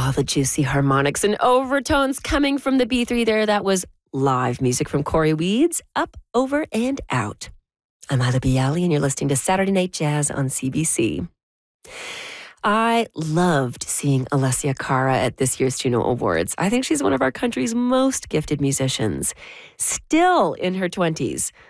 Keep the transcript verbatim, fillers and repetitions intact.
all the juicy harmonics and overtones coming from the B three there. That was live music from Corey Weeds, Up, Over, and Out. I'm Ila Bialy, and you're listening to Saturday Night Jazz on C B C. I loved seeing Alessia Cara at this year's Juno Awards. I think she's one of our country's most gifted musicians. Still in her twenties,